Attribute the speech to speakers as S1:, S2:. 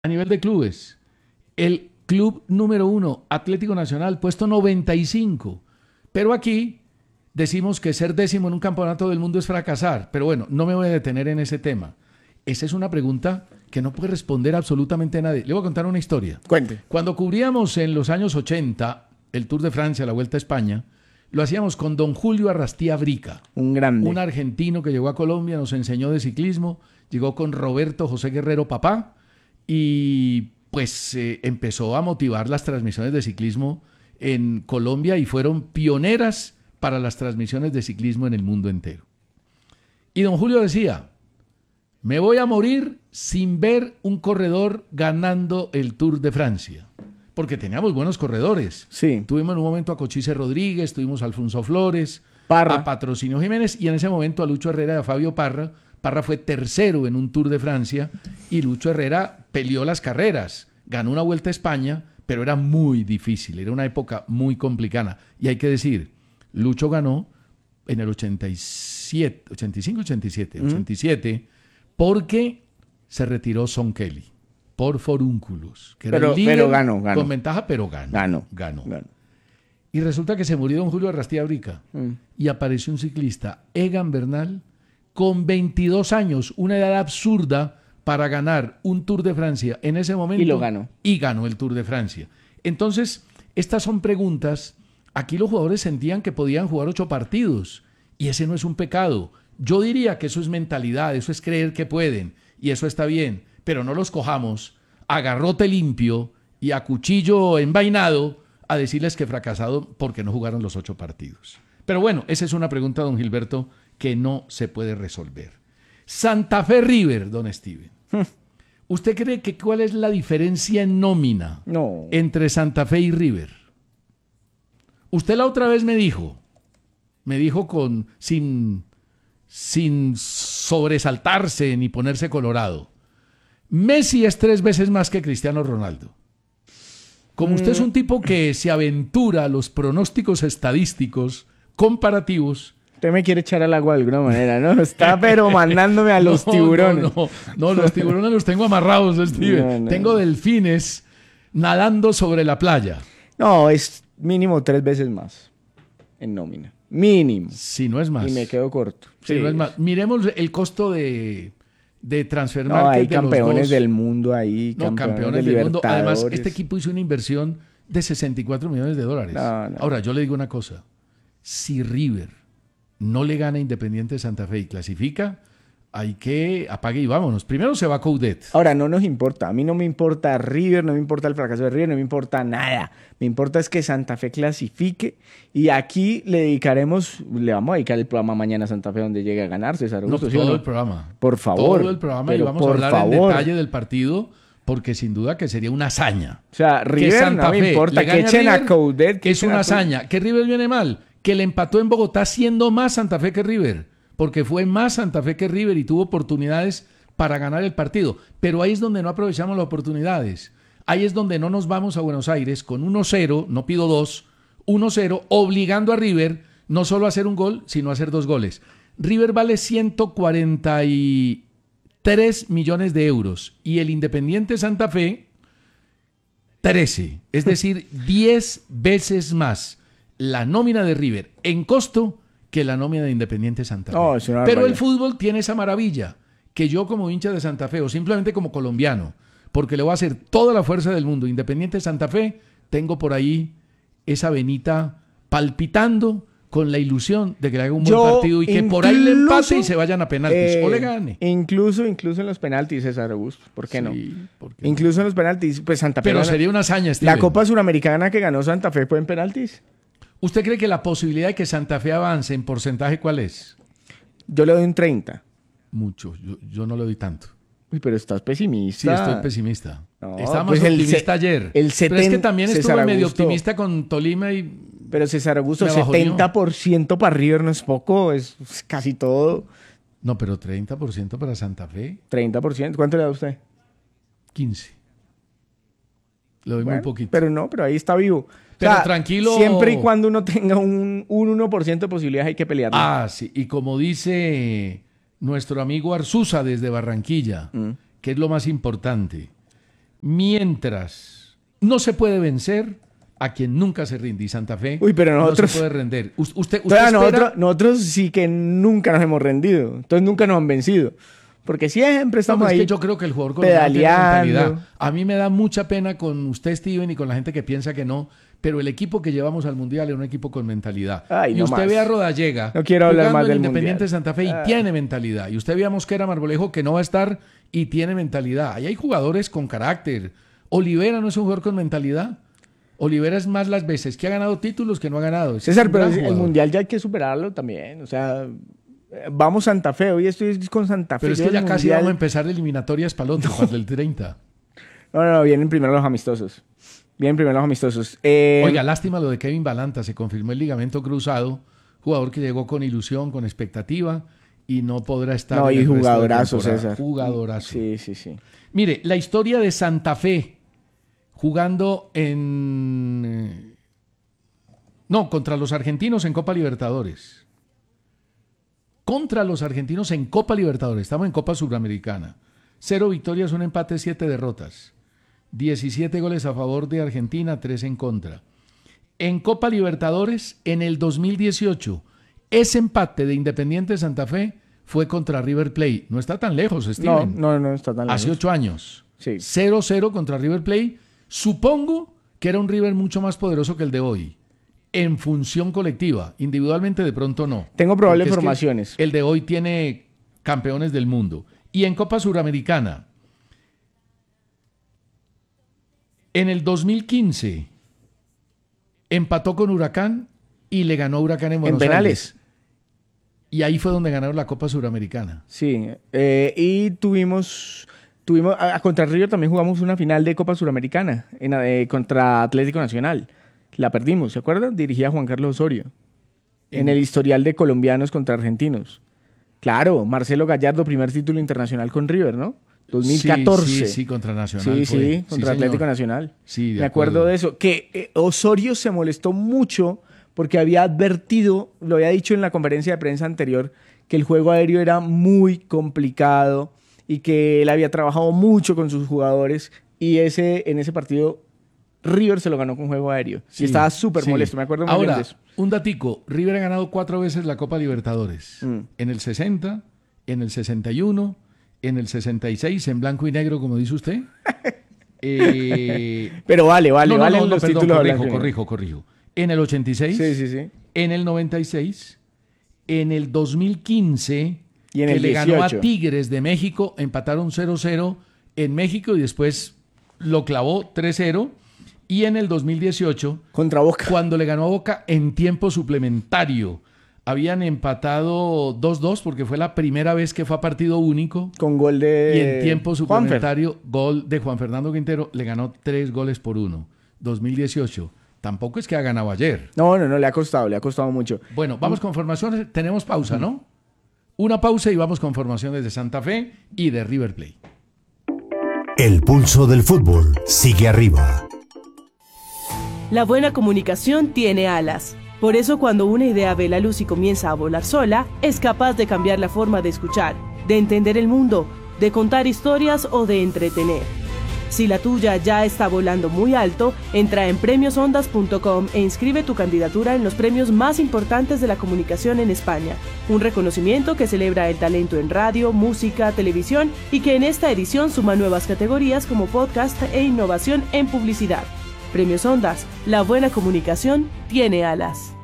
S1: A nivel de clubes, el club número 1, Atlético Nacional, puesto 95. Pero aquí decimos que ser décimo en un campeonato del mundo es fracasar. Pero bueno, no me voy a detener en ese tema. Esa es una pregunta que no puede responder absolutamente nadie. Le voy a contar una historia.
S2: Cuente.
S1: Cuando cubríamos en los años 80 el Tour de Francia, la Vuelta a España, lo hacíamos con don Julio Arrastía Brica.
S2: Un grande.
S1: Un argentino que llegó a Colombia, nos enseñó de ciclismo, llegó con Roberto José Guerrero Papá y pues empezó a motivar las transmisiones de ciclismo en Colombia y fueron pioneras para las transmisiones de ciclismo en el mundo entero. Y don Julio decía, me voy a morir sin ver un corredor ganando el Tour de Francia. Porque teníamos buenos corredores.
S2: Sí.
S1: Tuvimos en un momento a Cochise Rodríguez, tuvimos a Alfonso Flores,
S2: Parra.
S1: a Patrocinio Jiménez y en ese momento a Lucho Herrera y a Fabio Parra. Parra fue tercero en un Tour de Francia y Lucho Herrera peleó las carreras. Ganó una Vuelta a España, pero era muy difícil. Era una época muy complicada. Y hay que decir, Lucho ganó en el 87, 85, 87, 87, porque se retiró Son Kelly por forúnculos. Que era el líder,
S2: pero ganó.
S1: con ventaja, pero ganó. Y resulta que se murió don Julio Arrastía Brica y apareció un ciclista, Egan Bernal, con 22 años, una edad absurda para ganar un Tour de Francia en ese momento.
S2: Y lo ganó.
S1: Y ganó el Tour de Francia. Entonces, estas son preguntas. Aquí los jugadores sentían que podían jugar 8 partidos y ese no es un pecado. Yo diría que eso es mentalidad, eso es creer que pueden y eso está bien, pero no los cojamos a garrote limpio y a cuchillo envainado a decirles que fracasado porque no jugaron los 8 partidos. Pero bueno, esa es una pregunta, don Gilberto, que no se puede resolver. Santa Fe River, don Steven. ¿Usted cree que cuál es la diferencia en nómina entre Santa Fe y River? Usted la otra vez me dijo sin sobresaltarse ni ponerse colorado, Messi es 3 veces más que Cristiano Ronaldo. Como usted es un tipo que se aventura a los pronósticos estadísticos comparativos.
S2: Usted me quiere echar al agua de alguna manera, ¿no? Está pero mandándome a los tiburones.
S1: No, los tiburones los tengo amarrados, Steven. Tengo delfines nadando sobre la playa.
S2: No, es mínimo 3 veces más en nómina. Mínimo.
S1: Si no es más.
S2: Y me quedo corto.
S1: Si no es más. Miremos el costo de transfer
S2: no,
S1: market
S2: hay
S1: de
S2: campeones
S1: los dos.
S2: del mundo ahí.
S1: No, campeones del mundo. Además, este equipo hizo una inversión de $64 millones.
S2: No.
S1: Ahora, yo le digo una cosa. Si River no le gana a Independiente Santa Fe y clasifica, hay que apague y vámonos. Primero se va Coudet.
S2: Ahora, no nos importa. A mí no me importa River, no me importa el fracaso de River, no me importa nada. Me importa es que Santa Fe clasifique y aquí le vamos a dedicar el programa mañana a Santa Fe donde llegue a ganar, César Augusto.
S1: No, todo el programa.
S2: Por favor.
S1: Todo el programa y vamos a hablar en detalle del partido porque sin duda que sería una hazaña.
S2: O sea, River
S1: Santa
S2: no me
S1: Fe
S2: importa que echen a Coudet.
S1: Que es una hazaña. Que River viene mal. Que le empató en Bogotá siendo más Santa Fe que River. Porque fue más Santa Fe que River y tuvo oportunidades para ganar el partido. Pero ahí es donde no aprovechamos las oportunidades. Ahí es donde no nos vamos a Buenos Aires con 1-0, no pido 2, 1-0, obligando a River no solo a hacer un gol, sino a hacer 2 goles. River vale 143 millones de euros y el Independiente Santa Fe 13. Es decir, 10 veces más la nómina de River en costo que la nómina de Independiente Santa Fe. Pero el fútbol tiene esa maravilla que yo como hincha de Santa Fe o simplemente como colombiano, porque le voy a hacer toda la fuerza del mundo, Independiente Santa Fe, tengo por ahí esa venita palpitando con la ilusión de que le haga un buen partido y que por ahí le empate y se vayan a penaltis o le gane.
S2: Incluso en los penaltis, César Augusto. ¿Por qué no?
S1: ¿Por qué
S2: incluso en los penaltis, pues Santa Fe.
S1: Pero sería una hazaña, Steven.
S2: La Copa Suramericana que ganó Santa Fe fue en penaltis.
S1: ¿Usted cree que la posibilidad de que Santa Fe avance en porcentaje cuál es?
S2: Yo le doy un 30.
S1: Mucho, yo no le doy tanto.
S2: Uy, pero estás pesimista.
S1: Sí, estoy pesimista.
S2: No,
S1: Estaba
S2: pues
S1: más optimista ayer.
S2: Pero
S1: es que también estuve medio optimista con Tolima y...
S2: Pero César Augusto, 70% para River no es poco, es casi todo.
S1: No, pero 30% para Santa Fe.
S2: 30%, ¿cuánto le da usted?
S1: 15. Le doy muy poquito.
S2: Pero ahí está vivo.
S1: Pero tranquilo.
S2: Siempre y cuando uno tenga un 1% de posibilidades hay que pelear.
S1: Ah, sí. Y como dice nuestro amigo Arzuza desde Barranquilla, que es lo más importante, Mientras no se puede vencer a quien nunca se rinde. Y Santa Fe
S2: pero nosotros,
S1: no se puede render. Usted
S2: nosotros sí que nunca nos hemos rendido. Entonces nunca nos han vencido. Porque siempre estamos ahí.
S1: Es que yo creo que el jugador
S2: pedaleando.
S1: Tiene mentalidad. A mí me da mucha pena con usted, Steven, y con la gente que piensa que no. Pero el equipo que llevamos al Mundial es un equipo con mentalidad. Y usted ve a Rodallega
S2: no quiero hablar más del
S1: Independiente
S2: Mundial.
S1: Santa Fe y tiene mentalidad. Y usted ve a Mosquera Marmolejo que no va a estar y tiene mentalidad. Ahí hay jugadores con carácter. Olivera no es un jugador con mentalidad. Olivera es más las veces que ha ganado títulos que no ha ganado.
S2: César, pero el Mundial ya hay que superarlo también. O sea, vamos Santa Fe. Hoy estoy con Santa Fe.
S1: Pero es que ya casi vamos a empezar eliminatorias para el 30.
S2: No, vienen primero los amistosos.
S1: Oiga, lástima lo de Kevin Balanta. Se confirmó el ligamento cruzado. Jugador que llegó con ilusión, con expectativa y no podrá estar.
S2: No, y jugadorazo, César.
S1: Jugadorazo.
S2: Sí.
S1: Mire, la historia de Santa Fe jugando contra los argentinos en Copa Libertadores. Contra los argentinos en Copa Libertadores. Estamos en Copa Suramericana. 0 victorias, 1 empate, 7 derrotas. 17 goles a favor de Argentina, 3 en contra. En Copa Libertadores, en el 2018, ese empate de Independiente Santa Fe fue contra River Plate. No está tan lejos, Steven.
S2: No está tan lejos.
S1: Hace 8 años.
S2: Sí.
S1: 0-0 contra River Plate. Supongo que era un River mucho más poderoso que el de hoy. En función colectiva. Individualmente de pronto no.
S2: Tengo probables formaciones.
S1: El de hoy tiene campeones del mundo. Y en Copa Suramericana, en el 2015, empató con Huracán y le ganó a Huracán en Buenos Aires. Y ahí fue donde ganaron la Copa Suramericana.
S2: Sí, y tuvimos contra River también jugamos una final de Copa Suramericana contra Atlético Nacional. La perdimos, ¿se acuerdan? Dirigía Juan Carlos Osorio. En el historial de colombianos contra argentinos. Claro, Marcelo Gallardo, primer título internacional con River, ¿no? 2014.
S1: Sí, contra Nacional.
S2: Sí, contra Atlético Nacional.
S1: Sí,
S2: me acuerdo de eso. Que Osorio se molestó mucho porque había advertido, lo había dicho en la conferencia de prensa anterior, que el juego aéreo era muy complicado y que él había trabajado mucho con sus jugadores y en ese partido River se lo ganó con juego aéreo. Sí, y estaba súper molesto, me acuerdo muy bien de eso.
S1: Un datico, River ha ganado 4 veces la Copa Libertadores. En el 60, en el 61, en el 66, en blanco y negro, como dice usted.
S2: Pero vale los títulos.
S1: Corrijo. En el 86,
S2: sí.
S1: En el 96, en el 2015,
S2: y en el 18.
S1: Le ganó a Tigres de México, empataron 0-0 en México y después lo clavó 3-0. Y en el 2018,
S2: contra Boca,
S1: cuando le ganó a Boca en tiempo suplementario, habían empatado 2-2 porque fue la primera vez que fue a partido único.
S2: Con gol de
S1: y en tiempo suplementario, gol de Juan Fernando Quintero, le ganó 3-1. 2018. Tampoco es que ha ganado ayer.
S2: No, le ha costado mucho.
S1: Bueno, vamos con formaciones. Tenemos pausa, ¿no? Una pausa y vamos con formaciones de Santa Fe y de River Plate.
S3: El pulso del fútbol sigue arriba.
S4: La buena comunicación tiene alas. Por eso cuando una idea ve la luz y comienza a volar sola, es capaz de cambiar la forma de escuchar, de entender el mundo, de contar historias o de entretener. Si la tuya ya está volando muy alto, entra en premiosondas.com e inscribe tu candidatura en los premios más importantes de la comunicación en España. Un reconocimiento que celebra el talento en radio, música, televisión y que en esta edición suma nuevas categorías como podcast e innovación en publicidad. Premios Ondas, la buena comunicación tiene alas.